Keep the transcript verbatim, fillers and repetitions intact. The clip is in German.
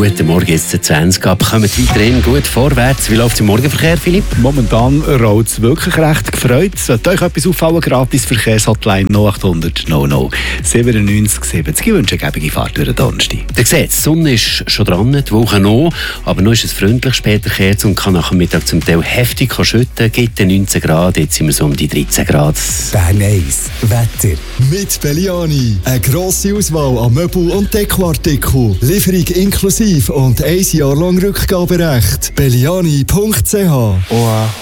Guten Morgen, jetzt zwanzig ab. Kommen weiterhin gut vorwärts. Wie läuft es im Morgenverkehr, Philipp? Momentan rollt es wirklich recht gefreut. Sollte euch etwas auffallen, gratis Verkehrshotline null acht hundert null null siebenundneunzig siebzig. Ich wünsche eine gebige Fahrt durch den Donnerstag. Ihr seht, die Sonne ist schon dran, die Woche noch, aber noch ist es freundlich später kehrt und kann nach dem Mittag zum Teil heftig schütten. Gibt neunzehn Grad, jetzt sind wir so um die dreizehn Grad. Bern eins Wetter. Mit Belliani. Eine grosse Auswahl an Möbel- und Dekoartikeln. Lieferung inklusive und ein Jahr lang Rückgaberecht. belliani punkt c h. Oh,